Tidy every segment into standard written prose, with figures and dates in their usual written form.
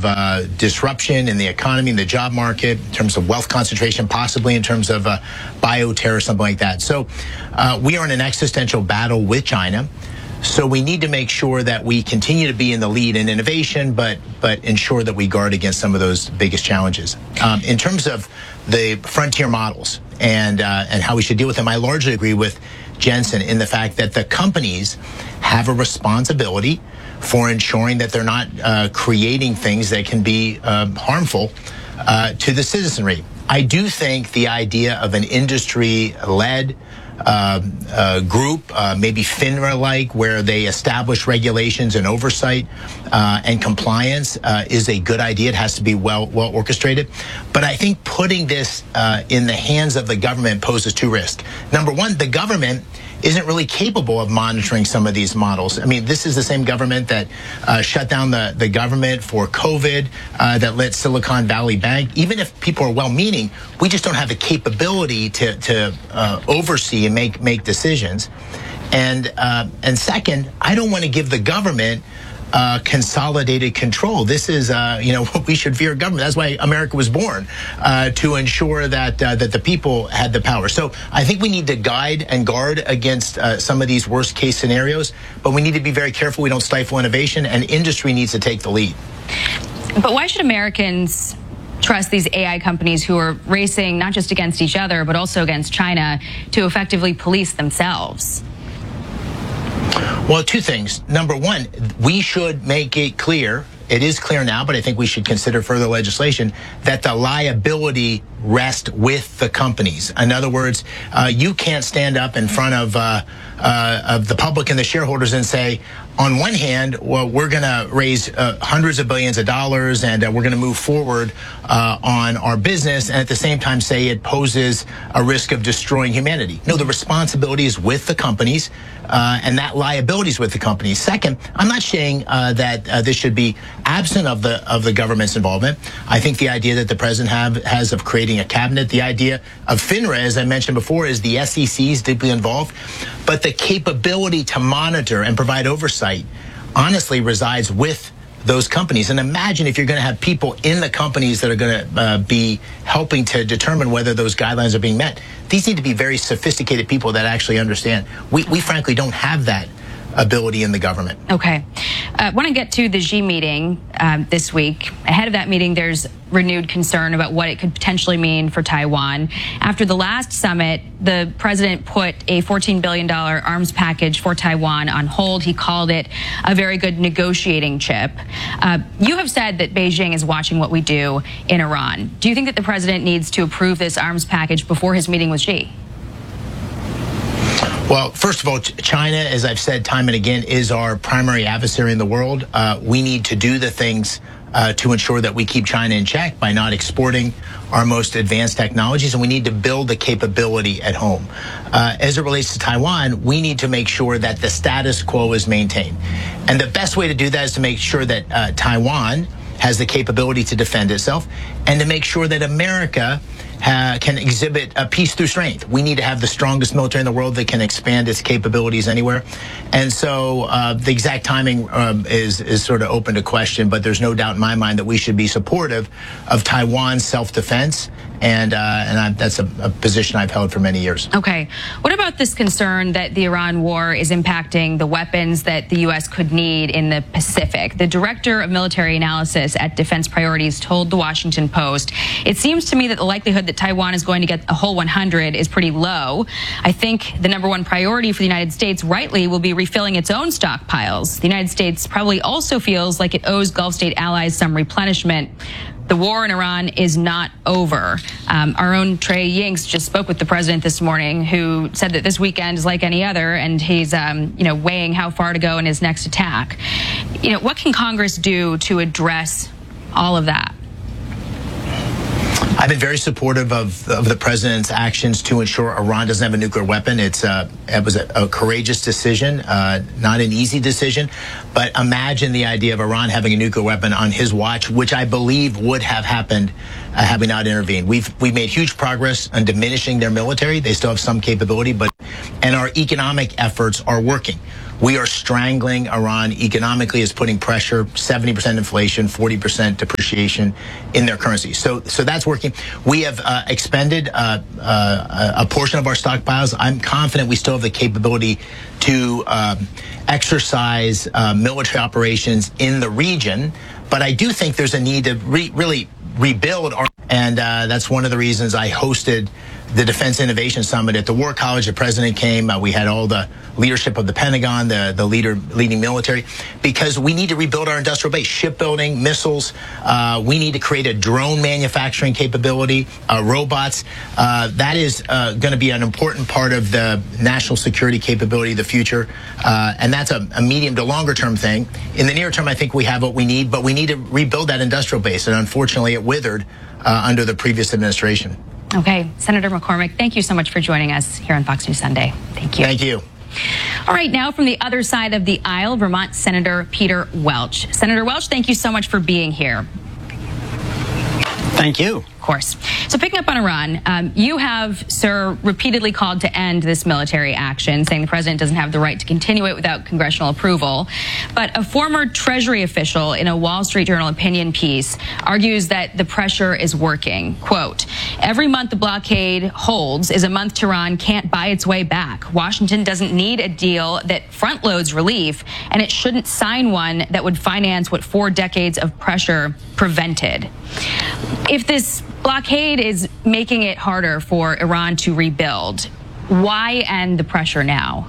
disruption in the economy, in the job market, in terms of wealth concentration, possibly in terms of bioterror, something like that. So we are in an existential battle with China. So we need to make sure that we continue to be in the lead in innovation, but ensure that we guard against some of those biggest challenges. In terms of the frontier models and how we should deal with them, I largely agree with Jensen in the fact that the companies have a responsibility for ensuring that they're not creating things that can be harmful to the citizenry. I do think the idea of an industry-led group, maybe FINRA-like, where they establish regulations and oversight and compliance is a good idea. It has to be well orchestrated. But I think putting this in the hands of the government poses two risks. Number one, the government isn't really capable of monitoring some of these models. I mean, this is the same government that shut down the government for COVID, that let Silicon Valley Bank. Even if people are well-meaning, we just don't have the capability to oversee and make decisions. And second, I don't want to give the government consolidated control. This is, what we should fear government. That's why America was born, to ensure that that the people had the power. So I think we need to guide and guard against some of these worst case scenarios, but we need to be very careful we don't stifle innovation, and industry needs to take the lead. But why should Americans trust these AI companies who are racing not just against each other, but also against China to effectively police themselves? Well, two things. Number one, we should make it clear, it is clear now, but I think we should consider further legislation, that the liability rests with the companies. In other words, you can't stand up in front of the public and the shareholders and say, on one hand, well, we're going to raise hundreds of billions of dollars and we're going to move forward on our business, and at the same time say it poses a risk of destroying humanity. No, the responsibility is with the companies, and that liability is with the companies. Second, I'm not saying that this should be absent of the government's involvement. I think the idea that the president has of creating a cabinet, the idea of FINRA, as I mentioned before, is the SEC is deeply involved, but the capability to monitor and provide oversight honestly resides with those companies. And imagine if you're going to have people in the companies that are going to be helping to determine whether those guidelines are being met. These need to be very sophisticated people that actually understand. We frankly don't have that ability in the government. Okay. I want to get to the Xi meeting this week. Ahead of that meeting, there's renewed concern about what it could potentially mean for Taiwan. After the last summit, the president put a $14 billion arms package for Taiwan on hold. He called it a very good negotiating chip. You have said that Beijing is watching what we do in Iran. Do you think that the president needs to approve this arms package before his meeting with Xi? Well, first of all, China, as I've said time and again, is our primary adversary in the world. We need to do the things to ensure that we keep China in check by not exporting our most advanced technologies, and we need to build the capability at home. As it relates to Taiwan, we need to make sure that the status quo is maintained. And the best way to do that is to make sure that Taiwan has the capability to defend itself, and to make sure that America can exhibit peace through strength. We need to have the strongest military in the world that can expand its capabilities anywhere. And so the exact timing is sort of open to question, but there's no doubt in my mind that we should be supportive of Taiwan's self-defense. And that's a position I've held for many years. Okay. What about this concern that the Iran war is impacting the weapons that the U.S. could need in the Pacific? The director of military analysis at Defense Priorities told the Washington Post, "It seems to me that the likelihood that Taiwan is going to get a whole 100 is pretty low. I think the number one priority for the United States, rightly, will be refilling its own stockpiles. The United States probably also feels like it owes Gulf state allies some replenishment. The war in Iran is not over." Our own Trey Yingst just spoke with the president this morning, who said that this weekend is like any other, and he's, weighing how far to go in his next attack. What can Congress do to address all of that? I've been very supportive of the president's actions to ensure Iran doesn't have a nuclear weapon. It was a courageous decision, not an easy decision. But imagine the idea of Iran having a nuclear weapon on his watch, which I believe would have happened had we not intervened. We've made huge progress on diminishing their military. They still have some capability, and our economic efforts are working. We are strangling Iran economically, is putting pressure, 70% inflation, 40% depreciation in their currency. So that's working. We have expended a portion of our stockpiles. I'm confident we still have the capability to exercise military operations in the region, but I do think there's a need to really rebuild and that's one of the reasons I hosted the Defense Innovation Summit at the War College. The president came. We had all the leadership of the Pentagon, the leading military, because we need to rebuild our industrial base, shipbuilding, missiles. We need to create a drone manufacturing capability, robots. That is going to be an important part of the national security capability of the future. And that's a medium to longer term thing. In the near term, I think we have what we need, but we need to rebuild that industrial base. And unfortunately, it withered under the previous administration. Okay, Senator McCormick, thank you so much for joining us here on Fox News Sunday. Thank you. Thank you. All right, now from the other side of the aisle, Vermont Senator Peter Welch. Senator Welch, thank you so much for being here. Thank you. Of course. So picking up on Iran, you have, sir, repeatedly called to end this military action, saying the president doesn't have the right to continue it without congressional approval. But a former Treasury official in a Wall Street Journal opinion piece argues that the pressure is working. Quote, every month the blockade holds is a month Tehran can't buy its way back. Washington doesn't need a deal that front loads relief, and it shouldn't sign one that would finance what 4 decades of pressure prevented. If this blockade is making it harder for Iran to rebuild, why end the pressure now?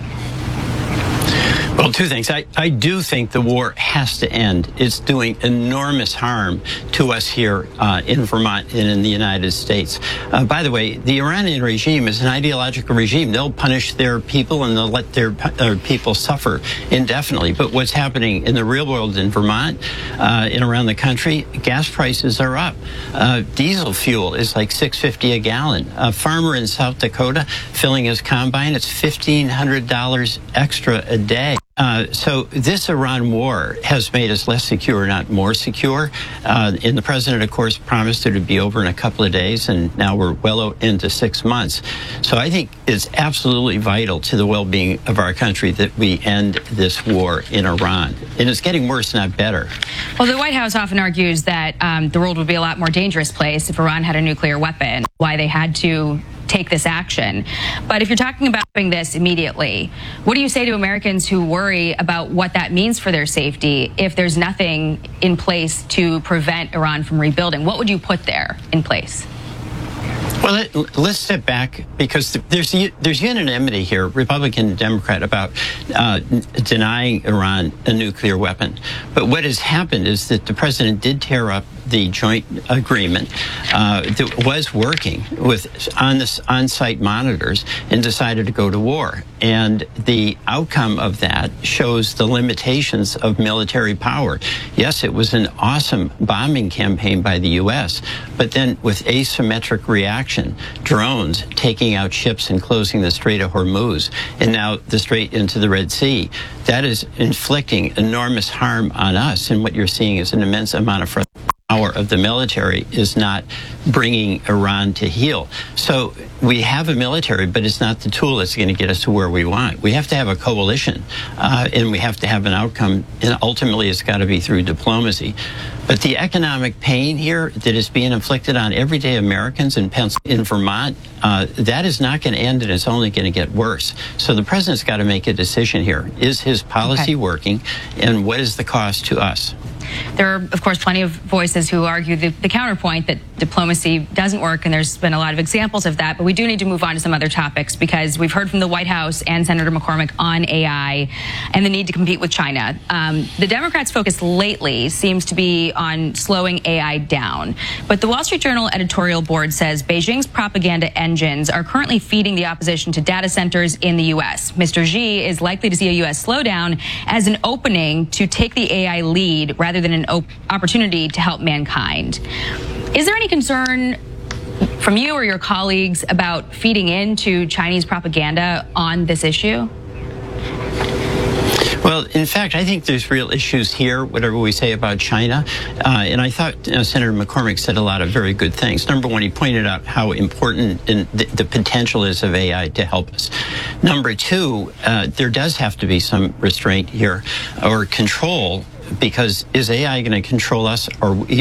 Well, 2 things. I do think the war has to end. It's doing enormous harm to us here in Vermont and in the United States. By the way, the Iranian regime is an ideological regime. They'll punish their people and they'll let their people suffer indefinitely. But what's happening in the real world in Vermont and around the country, gas prices are up. Diesel fuel is like $6.50 a gallon. A farmer in South Dakota filling his combine, it's $1,500 extra a day. So this Iran war has made us less secure, not more secure. And the president, of course, promised it would be over in a couple of days, and now we're well into 6 months. So I think it's absolutely vital to the well-being of our country that we end this war in Iran. And it's getting worse, not better. Well, the White House often argues that the world would be a lot more dangerous place if Iran had a nuclear weapon, why they had to take this action. But if you're talking about doing this immediately, what do you say to Americans who worry about what that means for their safety if there's nothing in place to prevent Iran from rebuilding? What would you put there in place? Well, let's step back, because there's unanimity here, Republican and Democrat, about denying Iran a nuclear weapon. But what has happened is that the president did tear up the joint agreement that was working with on-site monitors and decided to go to war. And the outcome of that shows the limitations of military power. Yes, it was an awesome bombing campaign by the U.S., but then with asymmetric reaction, drones taking out ships and closing the Strait of Hormuz, and now the Strait into the Red Sea, that is inflicting enormous harm on us. And what you're seeing is an immense amount of power of the military is not bringing Iran to heel. So we have a military, but it's not the tool that's going to get us to where we want. We have to have a coalition, and we have to have an outcome, and ultimately it's got to be through diplomacy. But the economic pain here that is being inflicted on everyday Americans in Vermont, that is not going to end, and it's only going to get worse. So the president's got to make a decision here. Is his policy working, and what is the cost to us? There are, of course, plenty of voices who argue the counterpoint that diplomacy doesn't work, and there's been a lot of examples of that. But we do need to move on to some other topics, because we've heard from the White House and Senator McCormick on AI and the need to compete with China. The Democrats' focus lately seems to be on slowing AI down. But the Wall Street Journal editorial board says Beijing's propaganda engines are currently feeding the opposition to data centers in the U.S. Mr. Xi is likely to see a U.S. slowdown as an opening to take the AI lead rather than an opportunity to help mankind. Is there any concern from you or your colleagues about feeding into Chinese propaganda on this issue? Well, Well, in fact, I think there's real issues here, whatever we say about China. And I thought Senator McCormick said a lot of very good things. Number one, he pointed out how important the potential is of AI to help us. Number two, there does have to be some restraint here or control, because is AI going to control us, or